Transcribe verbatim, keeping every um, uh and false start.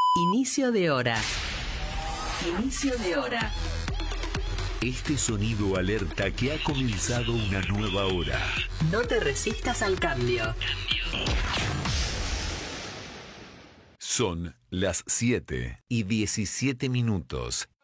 Inicio de hora. Inicio de hora. Este sonido alerta que ha comenzado una nueva hora. No te resistas al cambio. Son las siete y diecisiete minutos.